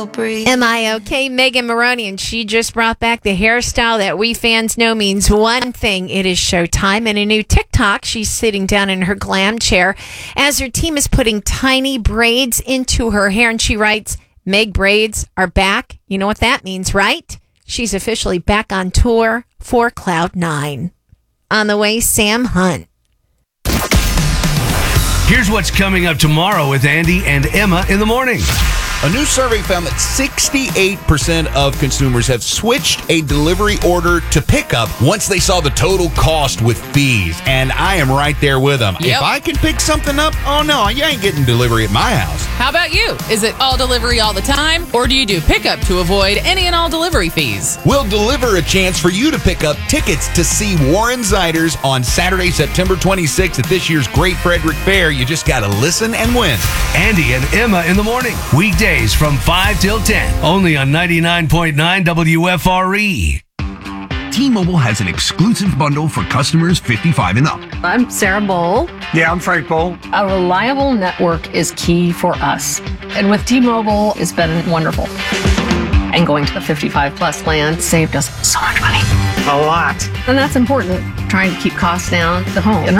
Am I okay? Megan Maroney, and she just brought back the hairstyle that we fans know means one thing. It is showtime. And a new TikTok, she's sitting down in her glam chair as her team is putting tiny braids into her hair. And she writes, Meg braids are back. You know what that means, right? She's officially back on tour for Cloud9. On the way, Sam Hunt. Here's what's coming up tomorrow with Andy and Emma in the morning. A new survey found that 68% of consumers have switched a delivery order to pickup once they saw the total cost with fees. And I am right there with them. Yep. If I can pick something up, oh no, you ain't getting delivery at my house. How about you? Is it all delivery all the time, or do you do pickup to avoid any and all delivery fees? We'll deliver a chance for you to pick up tickets to see Warren Zeiders on Saturday, September 26th at this year's Great Frederick Fair. You just got to listen and win. Andy and Emma in the morning. Weekdays from 5 till 10. Only on 99.9 WFRE. T-Mobile has an exclusive bundle for customers 55 and up. I'm Sarah Bowl. Yeah, I'm Frank Bowl. A reliable network is key for us. And with T-Mobile, it's been wonderful. And going to the 55 plus plan saved us so much money. A lot. And that's important, trying to keep costs down at the home.